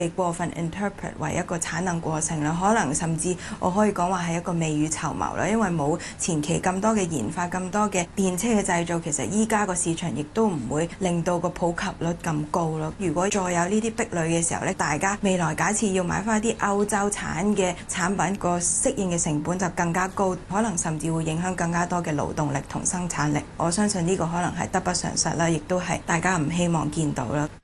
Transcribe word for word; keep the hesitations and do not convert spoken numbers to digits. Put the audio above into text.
被過分 interpret 為一個產能過剩啦，可能甚至我可以講話係一個未雨綢繆啦，因為冇前期咁多嘅研發、咁多嘅電車嘅製造，其實依家個市場亦都唔會令到個普及率咁高咯。如果再有呢啲壁壘嘅時候咧，大家未來假設要買翻啲歐洲產嘅產品，個適應嘅成本就更加高，可能甚至會影響更加多嘅勞動力同生產力。我相信呢個可能係得不償失啦，亦都係大家唔希望見到啦。